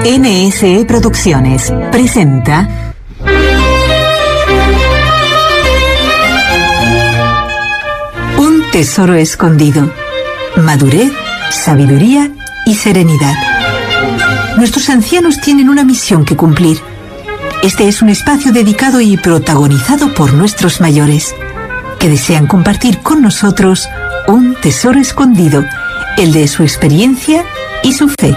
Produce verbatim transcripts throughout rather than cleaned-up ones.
N S E Producciones presenta Un tesoro escondido. Madurez, sabiduría y serenidad. Nuestros ancianos tienen una misión que cumplir. Este es un espacio dedicado y protagonizado por nuestros mayores, que desean compartir con nosotros un tesoro escondido, el de su experiencia y su fe.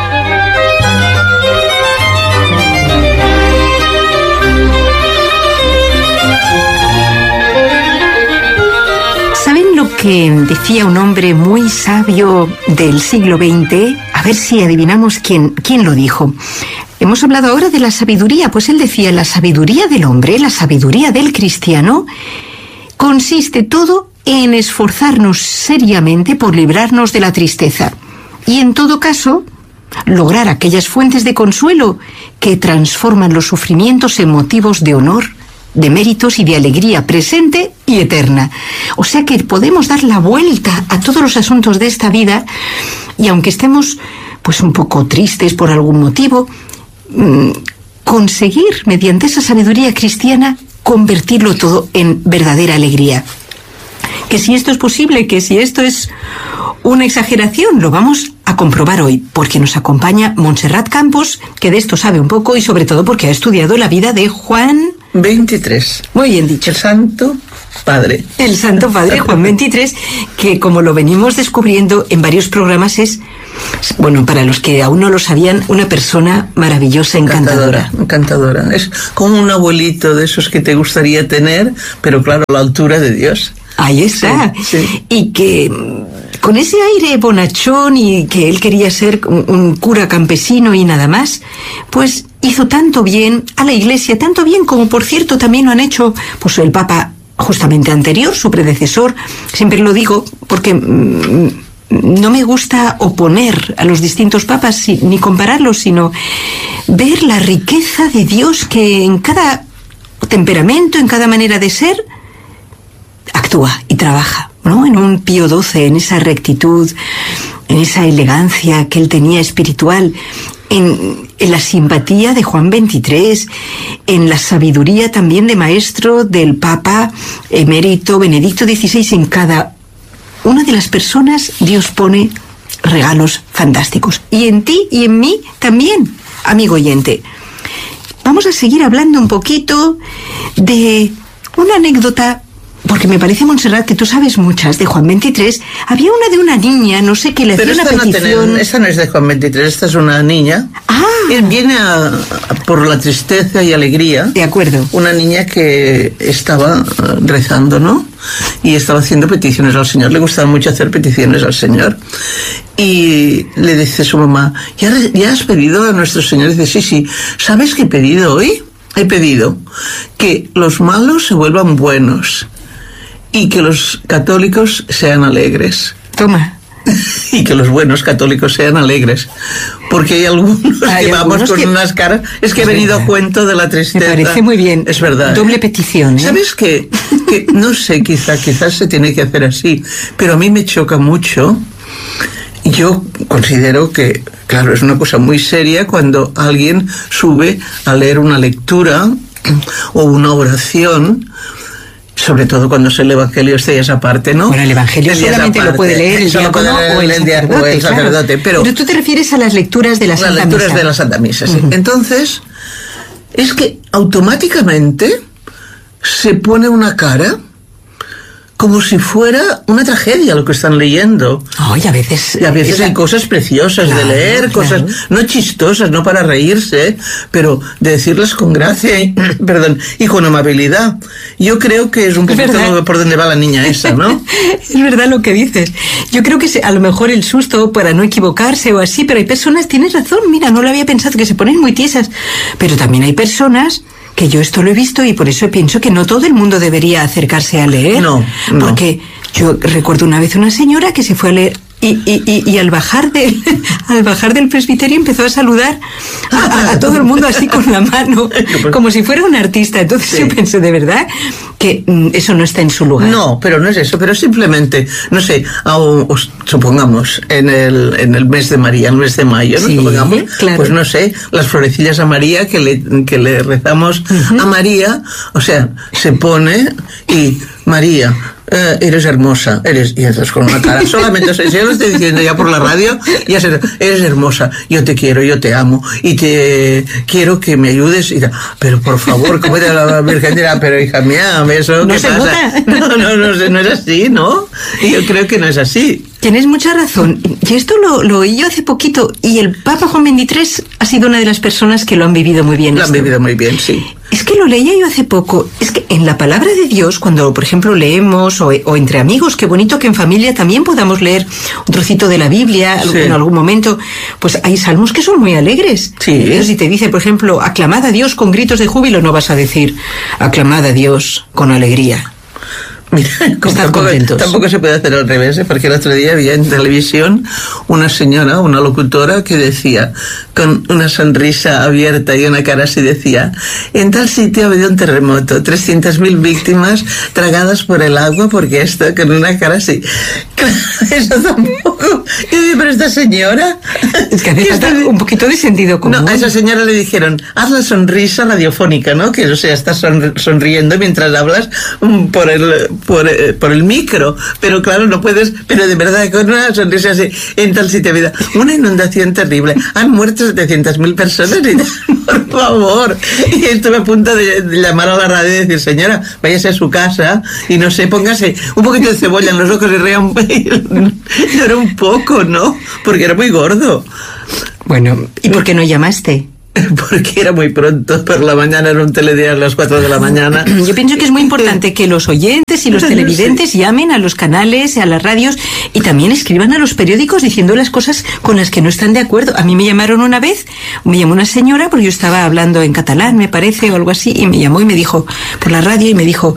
¿Saben lo que decía un hombre muy sabio del siglo veinte? A ver si adivinamos quién, quién lo dijo. Hemos hablado ahora de la sabiduría, pues él decía, la sabiduría del hombre, la sabiduría del cristiano, consiste todo en esforzarnos seriamente por librarnos de la tristeza y, en todo caso, lograr aquellas fuentes de consuelo que transforman los sufrimientos en motivos de honor, de méritos y de alegría presente y eterna. O sea que podemos dar la vuelta a todos los asuntos de esta vida y, aunque estemos pues un poco tristes por algún motivo, mmm, conseguir, mediante esa sabiduría cristiana, convertirlo todo en verdadera alegría. Que si esto es posible, que si esto es una exageración, lo vamos a comprobar hoy, porque nos acompaña Montserrat Campos, que de esto sabe un poco y sobre todo porque ha estudiado la vida de Juan veintitrés. Muy bien dicho. El Santo Padre. El Santo Padre Juan veintitrés, que como lo venimos descubriendo en varios programas es, bueno, para los que aún no lo sabían, una persona maravillosa, encantadora. Encantadora, encantadora. Es como un abuelito de esos que te gustaría tener, pero claro, a la altura de Dios. Ahí está. Sí, sí. Y que con ese aire bonachón y que él quería ser un, un cura campesino y nada más, pues hizo tanto bien a la Iglesia, tanto bien como, por cierto, también lo han hecho pues el Papa justamente anterior, su predecesor. Siempre lo digo porque mmm, no me gusta oponer a los distintos papas ni compararlos, sino ver la riqueza de Dios que en cada temperamento, en cada manera de ser, actúa y trabaja, ¿no? En un Pío doce, en esa rectitud, en esa elegancia que él tenía espiritual, en, en la simpatía de Juan veintitrés, en la sabiduría también de maestro del Papa emérito Benedicto dieciséis. En cada una de las personas Dios pone regalos fantásticos. Y en ti y en mí también, amigo oyente. Vamos a seguir hablando un poquito de una anécdota, porque me parece, Montserrat, que tú sabes muchas de Juan veintitrés. Había una de una niña, no sé, que le hacía una petición. No, esta no es de Juan veintitrés, esta es una niña. Ah. Él viene a, a, por la tristeza y alegría. De acuerdo. Una niña que estaba rezando, ¿no? Y estaba haciendo peticiones al Señor. Le gustaba mucho hacer peticiones al Señor. Y le dice su mamá, ¿ya, ya has pedido a nuestro Señor? Y dice, sí, sí. ¿Sabes qué he pedido hoy? He pedido que los malos se vuelvan buenos y que los católicos sean alegres. Toma. Y que los buenos católicos sean alegres. Porque hay algunos hay que algunos vamos con que... unas caras... Es que he venido a cuento de la tristeza. Me parece muy bien. Es verdad. Doble petición, ¿eh? ¿Sabes qué? Que no sé, quizá, quizás se tiene que hacer así, pero a mí me choca mucho. Yo considero que, claro, es una cosa muy seria cuando alguien sube a leer una lectura o una oración, sobre todo cuando es el Evangelio, este ya es aparte, ¿no? Bueno, el Evangelio solamente lo puede leer el diácono o el sacerdote, o el sacerdote claro. pero, pero tú te refieres a las lecturas de la Santa Misa. Las lecturas de la Santa Misa, sí. Uh-huh. Entonces, es que automáticamente se pone una cara como si fuera una tragedia lo que están leyendo. Ay, a veces... Y a veces esa... hay cosas preciosas claro, de leer, claro. Cosas no chistosas, no para reírse, pero de decirlas con gracia y, perdón, y con amabilidad. Yo creo que es un poquito por donde va la niña esa, ¿no? Es verdad lo que dices. Yo creo que a lo mejor el susto para no equivocarse o así, pero hay personas, tienes razón, mira, no lo había pensado, que se ponen muy tiesas, pero también hay personas... que yo esto lo he visto y por eso pienso que no todo el mundo debería acercarse a leer. No, no. Porque yo recuerdo una vez una señora que se fue a leer Y, y, y, y al bajar del al bajar del presbiterio empezó a saludar a, a, a todo el mundo así con la mano, como si fuera un artista. Entonces sí. Yo pensé, de verdad, que mm, eso no está en su lugar. No, pero no es eso, pero simplemente, no sé, a, os, supongamos, en el, en el mes de María, el mes de mayo, ¿no? Sí, supongamos, claro. Pues no sé, las florecillas a María que le, que le rezamos uh-huh. a María, o sea, se pone y María, eh, eres hermosa, eres, y entonces con una cara, solamente, o sea, si yo lo estoy diciendo ya por la radio, ya sé, eres hermosa, yo te quiero, yo te amo, y te quiero que me ayudes, y da, pero por favor, ¿cómo te la, la Virgen dirá? Pero hija mía, ¿eso no qué se pasa? Nota. No, no, no, no es así, ¿no? Y yo creo que no es así. Tienes mucha razón. Y esto lo, lo oí yo hace poquito, y el Papa Juan veintitrés ha sido una de las personas que lo han vivido muy bien. Lo esto. han vivido muy bien, sí. Es que lo leía yo hace poco. Es que en la palabra de Dios, cuando por ejemplo leemos, o, o entre amigos, qué bonito que en familia también podamos leer un trocito de la Biblia sí. en algún momento, pues hay salmos que son muy alegres. Sí. Entonces, si te dice, por ejemplo, aclamad a Dios con gritos de júbilo, no vas a decir aclamad a Dios con alegría. Mira, tampoco, tampoco se puede hacer al revés, ¿eh? Porque el otro día había en televisión una señora, una locutora, que decía, con una sonrisa abierta y una cara así, decía, en tal sitio ha habido un terremoto, trescientas mil víctimas tragadas por el agua, porque esto, con una cara así. Claro, eso tampoco. Yo digo, pero esta señora... Es que hace falta un poquito de sentido común. No, a esa señora le dijeron, haz la sonrisa radiofónica, ¿no? Que, o sea, estás sonriendo mientras hablas por el... Por, eh, por el micro, pero claro, no puedes, pero de verdad, con una sonrisa así, en tal sitio vida, una inundación terrible, han muerto setecientas mil personas y por favor, y estuve a punto de, de llamar a la radio y decir, señora, váyase a su casa y no sé, póngase un poquito de cebolla en los ojos y ría un, lloró un poco, ¿no? Porque era muy gordo. Bueno, ¿y por qué no llamaste? Porque era muy pronto, por la mañana, era un telediario a las cuatro de la mañana. Yo pienso que es muy importante que los oyentes y los televidentes sí. llamen a los canales, a las radios y también escriban a los periódicos diciendo las cosas con las que no están de acuerdo. A mí me llamaron una vez, me llamó una señora porque yo estaba hablando en catalán, me parece, o algo así, y me llamó y me dijo, por la radio, y me dijo,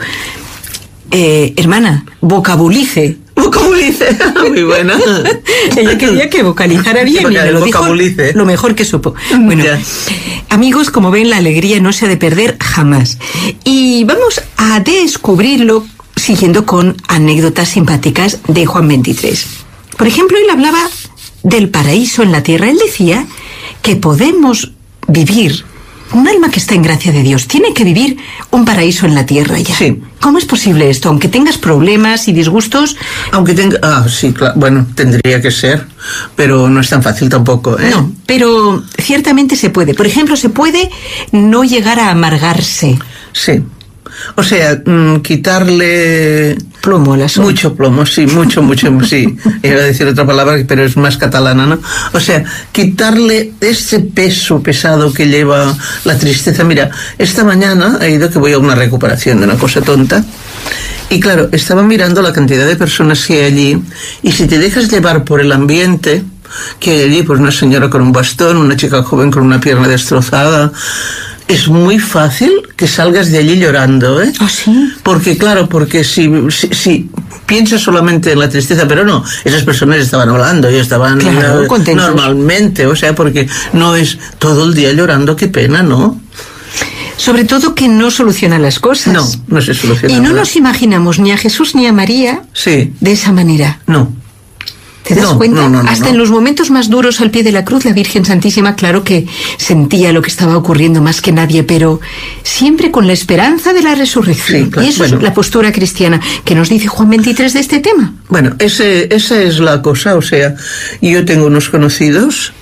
eh, hermana, vocabulice. Vocabulice, muy buena. Ella quería que vocalizara bien y me lo dijo lo mejor que supo. Bueno, ya. Amigos, como ven, la alegría no se ha de perder jamás. Y vamos a descubrirlo siguiendo con anécdotas simpáticas de Juan veintitrés. Por ejemplo, él hablaba del paraíso en la tierra. Él decía que podemos vivir, un alma que está en gracia de Dios tiene que vivir un paraíso en la tierra ya. Sí. ¿Cómo es posible esto? Aunque tengas problemas y disgustos. Aunque tenga... Ah, sí, claro. Bueno, tendría que ser, pero no es tan fácil tampoco, ¿eh? No, pero ciertamente se puede. Por ejemplo, se puede no llegar a amargarse. Sí. O sea, mmm, quitarle... Plomo al asunto. Mucho plomo, sí, mucho, mucho, sí. Iba a decir otra palabra, pero es más catalana, ¿no? O sea, quitarle ese peso pesado que lleva la tristeza. Mira, esta mañana he ido, que voy a una recuperación de una cosa tonta, y claro, estaba mirando la cantidad de personas que hay allí, y si te dejas llevar por el ambiente que hay allí, pues una señora con un bastón, una chica joven con una pierna destrozada, es muy fácil que salgas de allí llorando, ¿eh? ¿Ah, sí? Porque, claro, porque si, si, si piensas solamente en la tristeza, pero no, esas personas estaban hablando y estaban claro, uh, normalmente, o sea, porque no es todo el día llorando, qué pena, ¿no? Sobre todo que no soluciona las cosas. No, no se soluciona. Y no nada. Nos imaginamos ni a Jesús ni a María sí. de esa manera. No. ¿Te das no, cuenta? No, no, no, Hasta no. en los momentos más duros al pie de la cruz, la Virgen Santísima, claro que sentía lo que estaba ocurriendo más que nadie, pero siempre con la esperanza de la resurrección. Sí, claro. Y eso bueno. es la postura cristiana que nos dice Juan veintitrés de este tema. Bueno, ese, esa es la cosa, o sea, yo tengo unos conocidos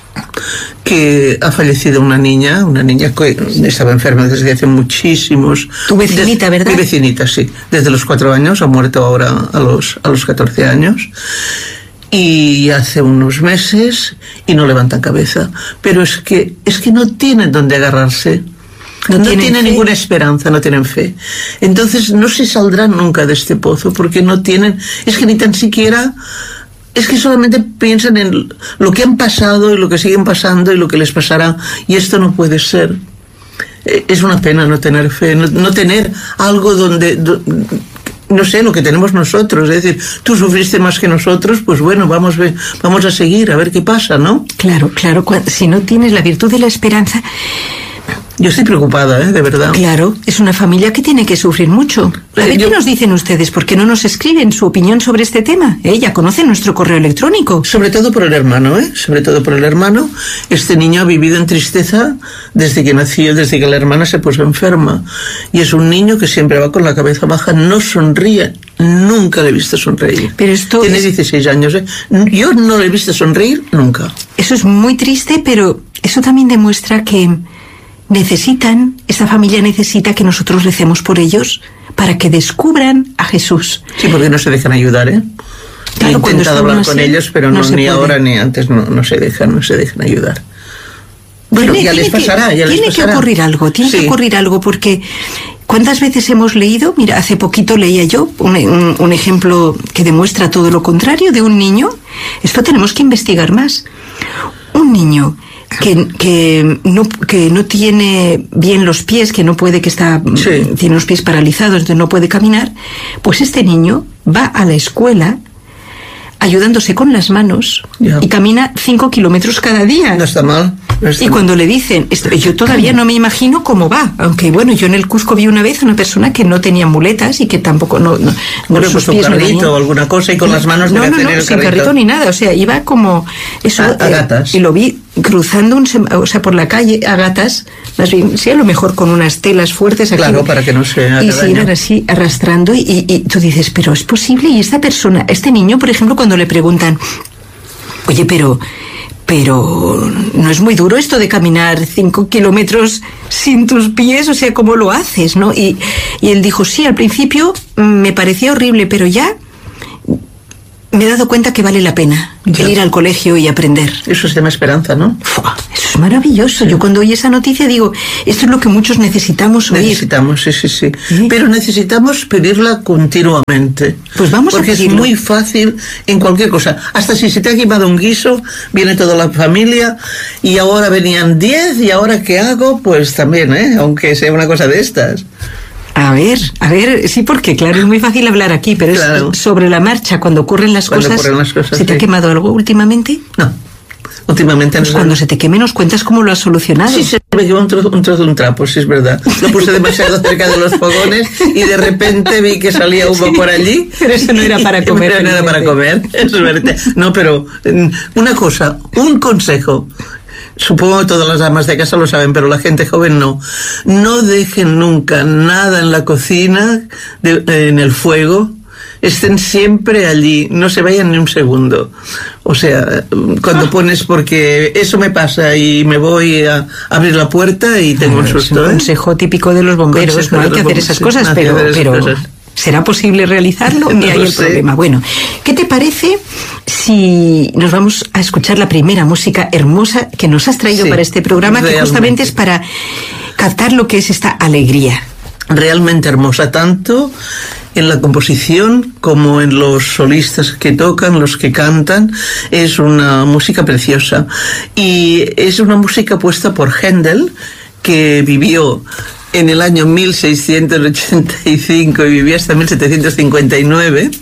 que ha fallecido una niña, una niña que estaba enferma desde hace muchísimos... Tu vecinita, de, ¿verdad? Mi vecinita, sí. Desde los cuatro años, ha muerto ahora a los, a los catorce años. Y hace unos meses y no levantan cabeza. Pero es que, es que no tienen dónde agarrarse. No, no tienen, tienen ninguna esperanza, no tienen fe. Entonces no se saldrán nunca de este pozo porque no tienen... Es que ni tan siquiera... Es que solamente piensan en lo que han pasado y lo que siguen pasando y lo que les pasará. Y esto no puede ser. Es una pena no tener fe, no, no tener algo donde... no sé, lo que tenemos nosotros. Es decir, tú sufriste más que nosotros, pues bueno, vamos, vamos a seguir, a ver qué pasa, ¿no? Claro, claro. Si no tienes la virtud de la esperanza... Yo estoy preocupada, ¿eh? De verdad. Claro, es una familia que tiene que sufrir mucho. A ver, Yo... ¿qué nos dicen ustedes? ¿Por qué no nos escriben su opinión sobre este tema? Ella conoce nuestro correo electrónico. Sobre todo por el hermano, ¿eh? Sobre todo por el hermano. Este niño ha vivido en tristeza desde que nació, desde que la hermana se puso enferma. Y es un niño que siempre va con la cabeza baja, no sonríe. Nunca le he visto sonreír. Pero esto Tiene es... dieciséis años, ¿eh? Yo no le he visto sonreír nunca. Eso es muy triste, pero eso también demuestra que... necesitan, esta familia necesita que nosotros recemos por ellos para que descubran a Jesús. Sí, porque no se dejan ayudar, ¿eh? Claro, he intentado hablar así, con ellos, pero no, no ni puede. ahora ni antes no, no se dejan, no se dejan ayudar. Bueno, tiene, ya les pasará, que, ya les tiene pasará. que ocurrir algo, tiene sí. que ocurrir algo, porque ¿cuántas veces hemos leído? Mira, hace poquito leía yo un, un, un ejemplo que demuestra todo lo contrario de un niño. Esto tenemos que investigar más. Un niño que, que, no, que no tiene bien los pies, que no puede, que está sí. tiene los pies paralizados, entonces no puede caminar, pues este niño va a la escuela ayudándose con las manos yeah. y camina cinco kilómetros cada día. No está mal. No está y mal. Cuando le dicen, esto, yo todavía no me imagino cómo va, aunque bueno, yo en el Cusco vi una vez una persona que no tenía muletas y que tampoco, no, no, bueno, sus pues pies un carrito no o alguna cosa y con no, las manos no, debe no, tener no, el sin carrito. carrito ni nada, o sea, iba como eso, a, a gatas. Eh, y lo vi cruzando un, o sea, por la calle a gatas, más bien, sí, a lo mejor con unas telas fuertes aquí, claro, para que no se haga y se iban así arrastrando y, y, y tú dices, pero es posible. Y esta persona, este niño, por ejemplo, cuando le preguntan, oye, pero pero no es muy duro esto de caminar cinco kilómetros sin tus pies, o sea, ¿cómo lo haces, no? Y, y él dijo, sí, al principio me parecía horrible, pero ya me he dado cuenta que vale la pena el ir al colegio y aprender. Eso se llama esperanza, ¿no? Fua, eso es maravilloso. Sí. Yo cuando oí esa noticia digo, esto es lo que muchos necesitamos oír. Necesitamos, sí, sí, sí. ¿Sí? Pero necesitamos pedirla continuamente. Pues vamos Porque a pedirlo. Porque es muy fácil en cualquier cosa. Hasta si se te ha quemado un guiso, viene toda la familia, y ahora venían diez, y ahora ¿qué hago? Pues también, ¿eh? Aunque sea una cosa de estas. A ver, a ver, sí, porque claro, es muy fácil hablar aquí, pero claro. es sobre la marcha, cuando ocurren las cuando cosas. Ocurren las cosas ¿Se te sí. ha quemado algo últimamente? No, últimamente pues no. Cuando se te queme nos cuentas cómo lo has solucionado. Sí, se me quemó un trozo, un trozo de un trapo, sí es verdad. Lo puse demasiado cerca de los fogones y de repente vi que salía humo sí, por allí. Pero eso no era para comer. Pero no era para comer, es verdad. No, pero una cosa, un consejo. Supongo que todas las amas de casa lo saben, pero la gente joven no. No dejen nunca nada en la cocina, de, eh, en el fuego. Estén siempre allí, no se vayan ni un segundo. O sea, cuando ah. pones, porque eso me pasa y me voy a abrir la puerta y tengo ah, un susto. Es un ¿eh? consejo típico de los bomberos, consejo no hay que hacer esas cosas, sí, pero... Esas pero... cosas. ¿Será posible realizarlo? No y ahí el sé. problema. Bueno, ¿qué te parece si nos vamos a escuchar la primera música hermosa que nos has traído sí, para este programa, realmente. Que justamente es para captar lo que es esta alegría? Realmente hermosa, tanto en la composición como en los solistas que tocan, los que cantan. Es una música preciosa. Y es una música puesta por Händel, que vivió en el año mil seiscientos ochenta y cinco y vivía hasta mil setecientos cincuenta y nueve,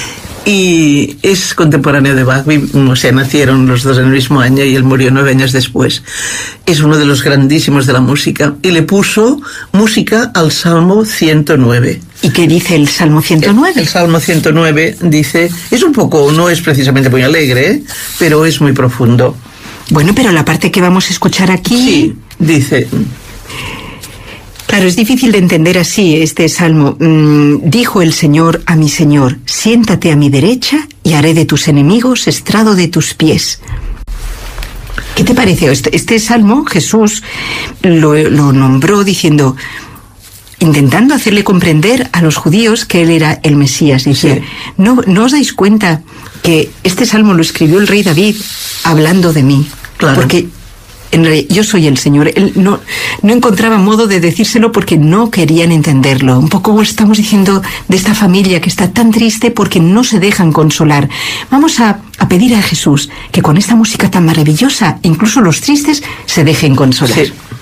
y es contemporáneo de Bach. O sea, nacieron los dos en el mismo año y él murió nueve años después. Es uno de los grandísimos de la música y le puso música al Salmo ciento nueve. ¿Y qué dice el Salmo ciento nueve? El, el Salmo ciento nueve dice, es un poco, no es precisamente muy alegre, ¿eh? Pero es muy profundo. Bueno, pero la parte que vamos a escuchar aquí... Sí, dice... Claro, es difícil de entender así este salmo. Mm, dijo el Señor a mi Señor, siéntate a mi derecha y haré de tus enemigos estrado de tus pies. ¿Qué te parece? Este, este salmo Jesús lo, lo nombró diciendo, intentando hacerle comprender a los judíos que él era el Mesías. Dice, sí. ¿no, ¿no os dais cuenta que este salmo lo escribió el rey David hablando de mí? Claro. Porque... en realidad, yo soy el Señor. Él no, no encontraba modo de decírselo porque no querían entenderlo. Un poco estamos diciendo de esta familia que está tan triste porque no se dejan consolar. Vamos a, a pedir a Jesús que con esta música tan maravillosa, incluso los tristes se dejen consolar. Sí.